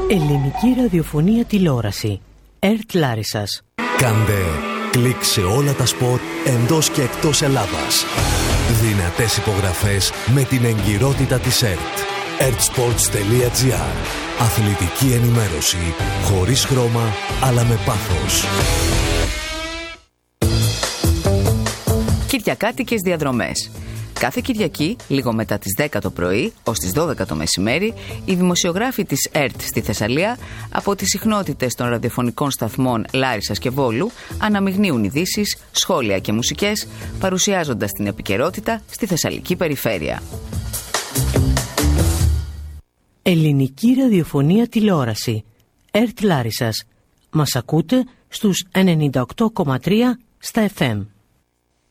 Ελληνική ραδιοφωνία τηλεόραση. ΕΡΤ Λάρισσας. Κάντε κλικ σε όλα τα σπορ εντός και εκτός Ελλάδας. Δυνατές υπογραφές με την εγκυρότητα της ΕΡΤ. ertsports.gr. Αθλητική ενημέρωση χωρίς χρώμα αλλά με πάθος. Κυριακάτικες διαδρομές. Κάθε Κυριακή, λίγο μετά τις 10 το πρωί ως τις 12 το μεσημέρι, οι δημοσιογράφοι της ΕΡΤ στη Θεσσαλία από τις συχνότητες των ραδιοφωνικών σταθμών Λάρισσας και Βόλου αναμειγνύουν ειδήσεις, σχόλια και μουσικές, παρουσιάζοντας την επικαιρότητα στη Θεσσαλική περιφέρεια. Ελληνική ραδιοφωνία τηλεόραση. ΕΡΤ Λάρισσας. Μας ακούτε στους 98,3 στα FM.